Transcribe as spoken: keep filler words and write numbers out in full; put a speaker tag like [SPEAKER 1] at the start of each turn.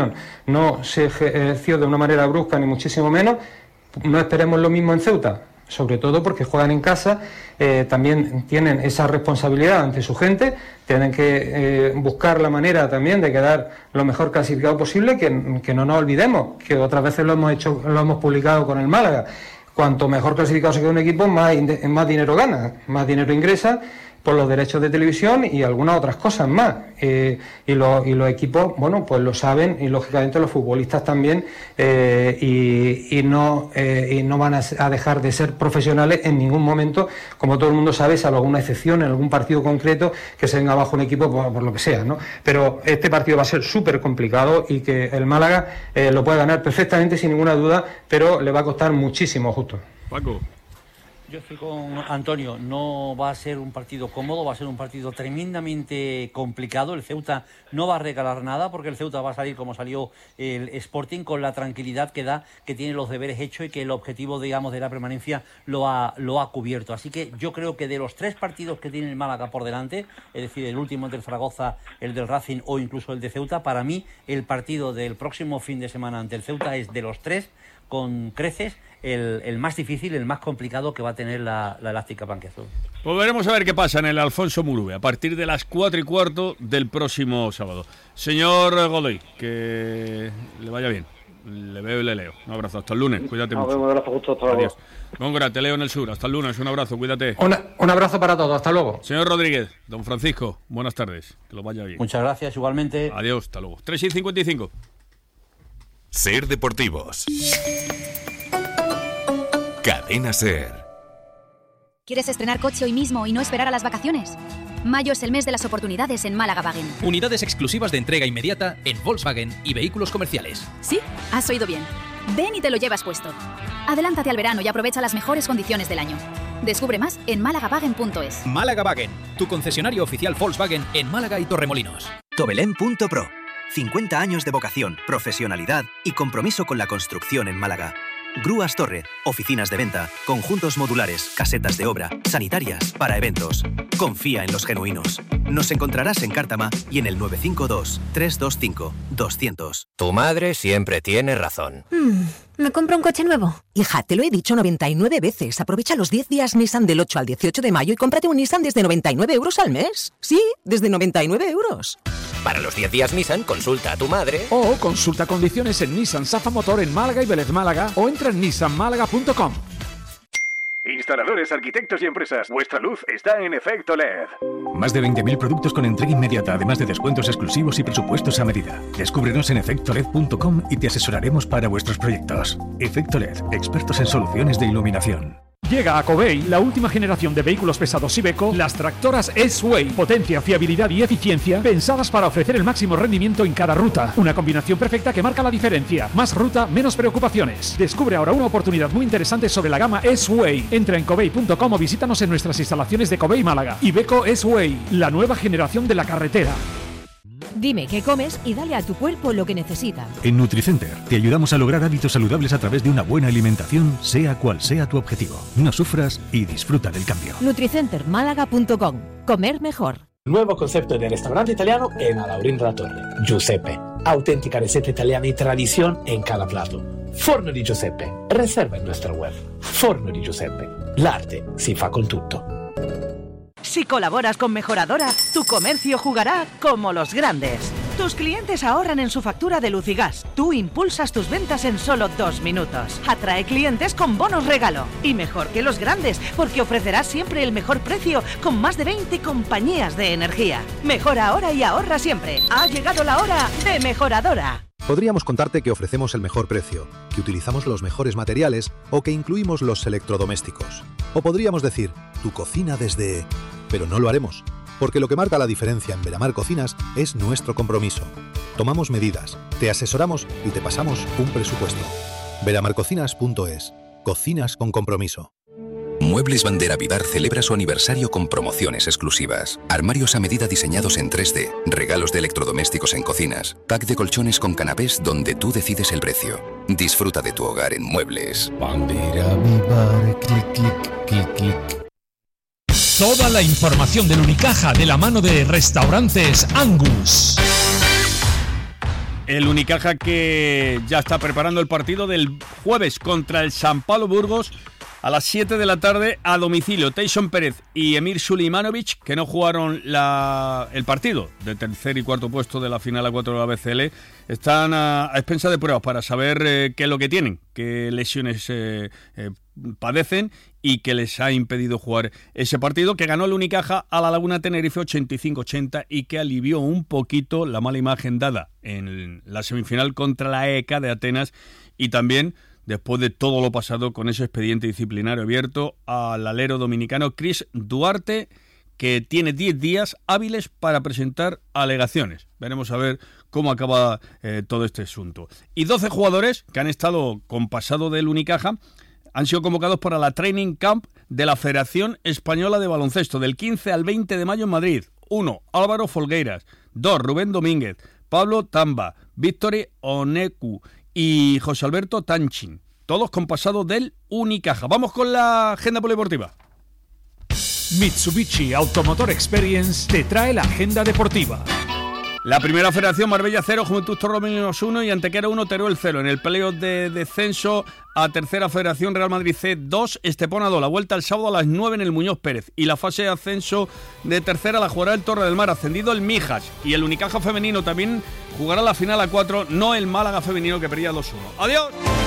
[SPEAKER 1] no se ejerció de una manera brusca ni muchísimo menos. No esperemos lo mismo en Ceuta, sobre todo porque juegan en casa, eh, también tienen esa responsabilidad ante su gente, tienen que eh, buscar la manera también de quedar lo mejor clasificado posible, que, que no nos olvidemos, que otras veces lo hemos hecho, lo hemos publicado con el Málaga. Cuanto mejor clasificado se queda un equipo, más, más dinero gana, más dinero ingresa por los derechos de televisión y algunas otras cosas más. Eh, y, lo, y los equipos, bueno, pues lo saben, y lógicamente los futbolistas también, eh, y, y, no, eh, y no van a, a dejar de ser profesionales en ningún momento, como todo el mundo sabe, salvo alguna excepción en algún partido concreto que se venga abajo un equipo por, por lo que sea, ¿no? Pero este partido va a ser súper complicado y que el Málaga eh, lo puede ganar perfectamente sin ninguna duda, pero le va a costar muchísimo, justo.
[SPEAKER 2] Paco.
[SPEAKER 3] Yo estoy con Antonio, no va a ser un partido cómodo, va a ser un partido tremendamente complicado. El Ceuta no va a regalar nada porque el Ceuta va a salir como salió el Sporting, con la tranquilidad que da, que tiene los deberes hechos y que el objetivo, digamos, de la permanencia lo ha, lo ha cubierto. Así que yo creo que de los tres partidos que tiene el Málaga por delante, es decir, el último del Zaragoza, el del Racing o incluso el de Ceuta, para mí el partido del próximo fin de semana ante el Ceuta es de los tres, con creces, el, el más difícil, el más complicado que va a tener la, la elástica blanquiazul.
[SPEAKER 2] Pues veremos a ver qué pasa en el Alfonso Murube a partir de las cuatro y cuarto del próximo sábado. Señor Godoy, que le vaya bien. Le veo y le leo. Un abrazo, hasta el lunes, cuídate mucho.
[SPEAKER 4] Un abrazo, justo, hasta luego.
[SPEAKER 2] Adiós. Góngora, te leo en el sur, hasta el lunes, un abrazo, cuídate.
[SPEAKER 1] Una, un abrazo para todos, hasta luego.
[SPEAKER 2] Señor Rodríguez, don Francisco, buenas tardes, que lo vaya bien.
[SPEAKER 3] Muchas gracias, igualmente.
[SPEAKER 2] Adiós, hasta luego. tres y cincuenta y cinco.
[SPEAKER 5] Ser Deportivos. Cadena Ser.
[SPEAKER 6] ¿Quieres estrenar coche hoy mismo y no esperar a las vacaciones? Mayo es el mes de las oportunidades en Málaga Wagen.
[SPEAKER 7] Unidades exclusivas de entrega inmediata en Volkswagen y vehículos comerciales.
[SPEAKER 6] ¿Sí? Has oído bien. Ven y te lo llevas puesto. Adelántate al verano y aprovecha las mejores condiciones del año. Descubre más en málaga wagen punto es.
[SPEAKER 7] Málaga Wagen, tu concesionario oficial Volkswagen en Málaga y Torremolinos.
[SPEAKER 8] Tobelén punto pro. cincuenta años de vocación, profesionalidad y compromiso con la construcción en Málaga. Grúas Torre, oficinas de venta, conjuntos modulares, casetas de obra, sanitarias, para eventos. Confía en los genuinos. Nos encontrarás en Cártama y en el nueve cinco dos, tres dos cinco, dos cero cero.
[SPEAKER 9] Tu madre siempre tiene razón.
[SPEAKER 10] Mm, ¿Me compro un coche nuevo?
[SPEAKER 11] Hija, te lo he dicho noventa y nueve veces. Aprovecha los diez días Nissan del ocho al dieciocho de mayo y cómprate un Nissan desde noventa y nueve euros al mes. Sí, desde noventa y nueve euros.
[SPEAKER 9] Para los diez días Nissan, consulta a tu madre.
[SPEAKER 12] O consulta condiciones en Nissan Safa Motor en Málaga y Vélez Málaga o entra en nissan málaga punto com.
[SPEAKER 13] Instaladores, arquitectos y empresas, vuestra luz está en Efecto L E D.
[SPEAKER 14] Más de veinte mil productos con entrega inmediata, además de descuentos exclusivos y presupuestos a medida. Descúbrenos en efecto led punto com y te asesoraremos para vuestros proyectos. Efecto L E D, expertos en soluciones de iluminación.
[SPEAKER 12] Llega a Covey la última generación de vehículos pesados Iveco, las tractoras S-Way. Potencia, fiabilidad y eficiencia pensadas para ofrecer el máximo rendimiento en cada ruta. Una combinación perfecta que marca la diferencia. Más ruta, menos preocupaciones. Descubre ahora una oportunidad muy interesante sobre la gama S-Way. Entra en covey punto com o visítanos en nuestras instalaciones de Covey Málaga. Iveco S-Way, la nueva generación de la carretera.
[SPEAKER 15] Dime qué comes y dale a tu cuerpo lo que necesita.
[SPEAKER 14] En Nutricenter te ayudamos a lograr hábitos saludables a través de una buena alimentación, sea cual sea tu objetivo. No sufras y disfruta del cambio.
[SPEAKER 15] nutricenter málaga punto com. Comer mejor.
[SPEAKER 16] Nuevo concepto de restaurante italiano en Alaurín de la Torre. Giuseppe. Auténtica receta italiana y tradición en cada plato. Forno di Giuseppe. Reserva en nuestra web. Forno di Giuseppe. L'arte si fa con tutto.
[SPEAKER 17] Si colaboras con Mejoradora, tu comercio jugará como los grandes. Tus clientes ahorran en su factura de luz y gas. Tú impulsas tus ventas en solo dos minutos. Atrae clientes con bonos regalo. Y mejor que los grandes, porque ofrecerás siempre el mejor precio con más de veinte compañías de energía. Mejora ahora y ahorra siempre. Ha llegado la hora de Mejoradora.
[SPEAKER 18] Podríamos contarte que ofrecemos el mejor precio, que utilizamos los mejores materiales o que incluimos los electrodomésticos. O podríamos decir, tu cocina desde... Pero no lo haremos, porque lo que marca la diferencia en Veramar Cocinas es nuestro compromiso. Tomamos medidas, te asesoramos y te pasamos un presupuesto. veramar cocinas punto es. Cocinas con compromiso.
[SPEAKER 5] Muebles Bandera Vidar celebra su aniversario con promociones exclusivas. Armarios a medida diseñados en tres D, regalos de electrodomésticos en cocinas, pack de colchones con canapés donde tú decides el precio. Disfruta de tu hogar en Muebles.
[SPEAKER 19] Bandera Vidar, clic, clic, clic, clic.
[SPEAKER 20] Toda la información del Unicaja de la mano de Restaurantes Angus.
[SPEAKER 2] El Unicaja que ya está preparando el partido del jueves contra el San Pablo Burgos a las siete de la tarde a domicilio. Tyson Pérez y Emir Sulimanovic, que no jugaron la, el partido de tercer y cuarto puesto de la final A cuatro de la B C L, están a, a expensa de pruebas para saber eh, qué es lo que tienen, qué lesiones eh, eh, padecen y que les ha impedido jugar ese partido, que ganó el Unicaja a la Laguna Tenerife ochenta y cinco ochenta y que alivió un poquito la mala imagen dada en la semifinal contra la E C A de Atenas, y también después de todo lo pasado con ese expediente disciplinario abierto al alero dominicano Chris Duarte, que tiene diez días hábiles para presentar alegaciones. Veremos a ver cómo acaba eh, todo este asunto. Y doce jugadores que han estado con pasado del Unicaja han sido convocados para la Training Camp de la Federación Española de Baloncesto del quince al veinte de mayo en Madrid. uno. Álvaro Folgueiras. dos. Rubén Domínguez. Pablo Tamba. Víctor Oneku y José Alberto Tanchin, todos con pasado del Unicaja. Vamos con la agenda polideportiva.
[SPEAKER 12] Mitsubishi Automotor Experience te trae la agenda deportiva.
[SPEAKER 2] La primera federación, Marbella cero, Juventud Torremolinos uno y Antequera uno, Teruel cero. En el playoff de descenso a tercera federación, Real Madrid C dos, Estepona dos. La vuelta el sábado a las nueve en el Muñoz Pérez. Y la fase de ascenso de tercera la jugará el Torre del Mar, ascendido el Mijas. Y el Unicaja femenino también jugará la final a cuatro, no el Málaga femenino que perdía dos uno. ¡Adiós!